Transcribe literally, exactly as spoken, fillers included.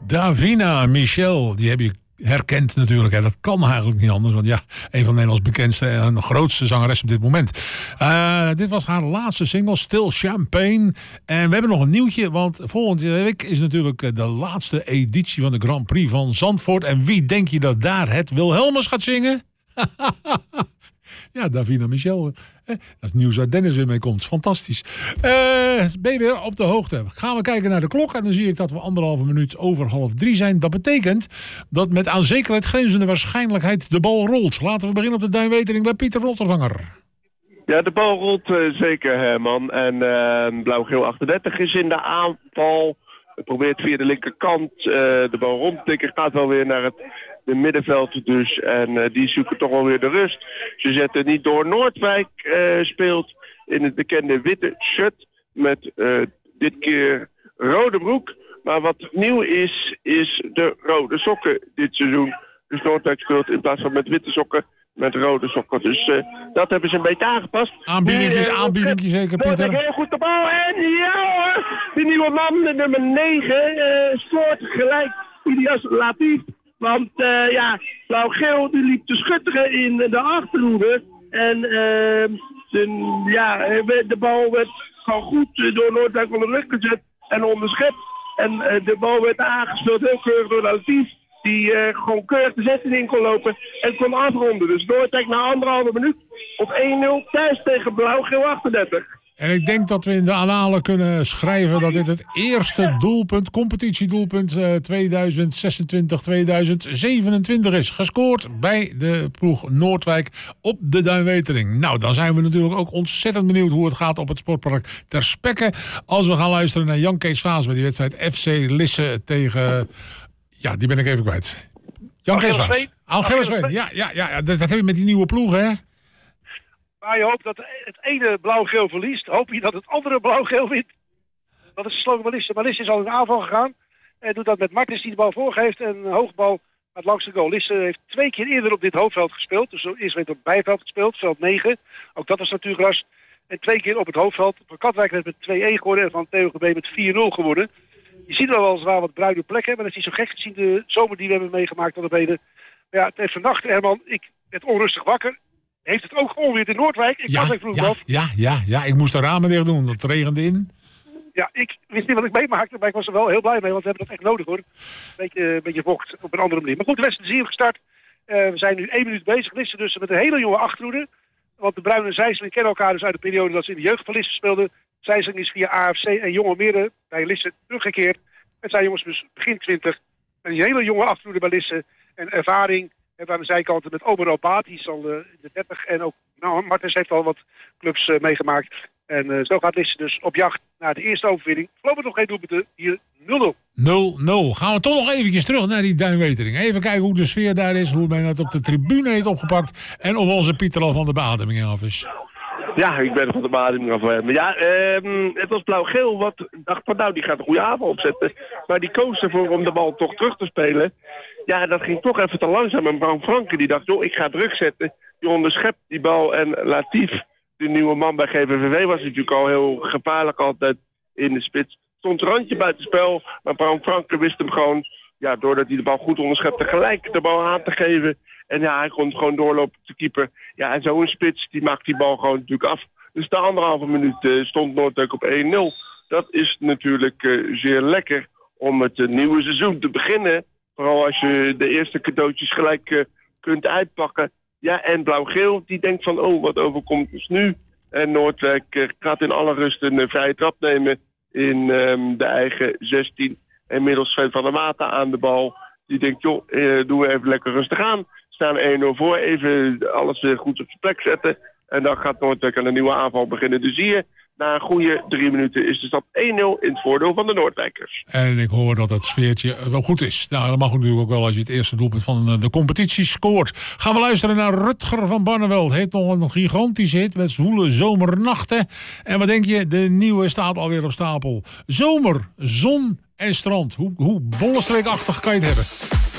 Davina Michel, die heb je herkend natuurlijk. Hè. Dat kan eigenlijk niet anders. Want ja, een van Nederlands bekendste en grootste zangeres op dit moment. Uh, dit was haar laatste single, Still Champagne. En we hebben nog een nieuwtje. Want volgende week is natuurlijk de laatste editie van de Grand Prix van Zandvoort. En wie denk je dat daar het Wilhelmus gaat zingen? Ja, Davina Michel. Dat is nieuws waar Dennis weer mee komt. Fantastisch. Uh, ben je weer op de hoogte? Gaan we kijken naar de klok. En dan zie ik dat we anderhalve minuut over half drie zijn. Dat betekent dat met aan zekerheid grenzende waarschijnlijkheid de bal rolt. Laten we beginnen op de Duinwetering bij Pieter Rottervanger. Ja, de bal rolt uh, zeker, Herman. En uh, Blauw-Geel achtendertig is in de aanval. Probeert via de linkerkant uh, de bal rond te tikken. Gaat wel weer naar het de middenveld dus. En uh, die zoeken toch wel weer de rust. Ze zetten niet door. Noordwijk uh, speelt in het bekende witte shirt. Met uh, dit keer rode broek. Maar wat nieuw is, is de rode sokken dit seizoen. Dus Noordwijk speelt in plaats van met witte sokken met rode sokken. Dus uh, dat hebben ze een beetje aangepast. Aanbiedingje, uh, aanbiedingje zeker, Pieter. Heel goed de bal. En ja hoor, die nieuwe man, de nummer negen, uh, scoort gelijk. Ilias Latif. Want uh, ja, Blauw-Geel die liep te schutteren in de achterhoede. En uh, de, ja, de bal werd gewoon goed door Noordwijk van de lucht gezet en onderschept. En uh, de bal werd aangespeeld heel keurig door Latif. Die uh, gewoon keurig de zestien in kon lopen en kon afronden. Dus Noordwijk na anderhalve minuut op één nul thuis tegen Blauw-Geel achtendertig. En ik denk dat we in de annalen kunnen schrijven dat dit het eerste doelpunt, competitiedoelpunt uh, tweeduizend zesentwintig tweeduizend zevenentwintig is. Gescoord bij de ploeg Noordwijk op de Duinwetering. Nou, dan zijn we natuurlijk ook ontzettend benieuwd hoe het gaat op het sportpark Ter Spekke. Als we gaan luisteren naar Jan Kees Vaas bij die wedstrijd F C Lisse tegen... Ja, die ben ik even kwijt. Jan Kees Vaas. Algellersveen. Ja, ja, ja, dat, dat heb je met die nieuwe ploeg, hè? Maar je hoopt dat het ene blauw-geel verliest. Hoop je dat het andere blauw-geel wint. Dat is de slogan van Lisse. Maar Lisse is al in de aanval gegaan. En doet dat met Martens die de bal voorgeeft. En een hoogbal gaat langs de goal. Lisse heeft twee keer eerder op dit hoofdveld gespeeld. Dus eerst werd op het bijveld gespeeld. Veld negen. Ook dat was natuurgras. En twee keer op het hoofdveld. Van Katwijk werd met twee-een geworden. En van T O G B met vier nul geworden. Je ziet wel eens waar wat bruine plekken. Maar dat is niet zo gek gezien de zomer die we hebben meegemaakt. Aan de benen. Maar ja, het heeft vannacht, Herman. Ik werd onrustig wakker. Heeft het ook onweer in Noordwijk? Ik ja, vroeg ja, ja, ja, ja, ik moest de ramen dicht doen. Dat regende in. Ja, ik wist niet wat ik meemaakte, maar ik was er wel heel blij mee, want we hebben dat echt nodig hoor. Een beetje, een beetje vocht op een andere manier. Maar goed, de wedstrijd is hier gestart. Uh, we zijn nu één minuut bezig. Lisse dus met een hele jonge achterhoede. Want de Bruin en Zijsseling kennen elkaar dus uit de periode dat ze in de jeugd van Lisse speelden. Zijsseling is via A F C en Jonge Meerde bij Lisse teruggekeerd. Het zijn jongens dus begin twintig. Een hele jonge achterhoede bij Lisse. En ervaring. En aan de zijkanten met Omero Baat, die is al uh, in de dertig. En ook nou, Martens heeft al wat clubs uh, meegemaakt. En uh, zo gaat Lisse dus op jacht naar de eerste overwinning. Voorlopig nog geen doelpunten. Hier nul nul. nul nul. Gaan we toch nog eventjes terug naar die Duinwetering. Even kijken hoe de sfeer daar is. Hoe men het op de tribune heeft opgepakt. En of onze Pieter al van de beademing af is. Ja, ik ben er van de beademing af. Maar ja, um, het was Blauw-Geel wat dacht van nou, die gaat een goede avond opzetten. Maar die koos ervoor om de bal toch terug te spelen. Ja, dat ging toch even te langzaam. En Bram Franke die dacht, joh, ik ga druk zetten. Die onderschept die bal. En Latif, de nieuwe man bij G V V V, was natuurlijk al heel gevaarlijk altijd in de spits. Stond randje buitenspel, maar Bram Franke wist hem gewoon, ja, doordat hij de bal goed onderschepte, gelijk de bal aan te geven. En ja, hij kon gewoon doorlopen te keeper. Ja, en zo'n spits, die maakt die bal gewoon natuurlijk af. Dus de anderhalve minuut uh, stond Noordwijk op één nul. Dat is natuurlijk uh, zeer lekker om het uh, nieuwe seizoen te beginnen. Vooral als je de eerste cadeautjes gelijk uh, kunt uitpakken. Ja, en Blauw-Geel die denkt van, oh, wat overkomt ons nu? En Noordwijk uh, gaat in alle rust een uh, vrije trap nemen in um, de eigen zestien. En middels Sven van der Maten aan de bal. Die denkt, joh, uh, doen we even lekker rustig aan. Staan één nul voor, even alles uh, goed op zijn plek zetten. En dan gaat Noordwijk aan een nieuwe aanval beginnen. Dus zie je, na een goede drie minuten is de stap één nul in het voordeel van de Noordwijkers. En ik hoor dat het sfeertje wel goed is. Nou, dat mag natuurlijk ook wel als je het eerste doelpunt van de competitie scoort. Gaan we luisteren naar Rutger van Barneveld. Heeft nog een gigantische hit met zwoele zomernachten. En wat denk je? De nieuwe staat alweer op stapel. Zomer, zon en strand. Hoe, hoe bollenstreekachtig kan je het hebben?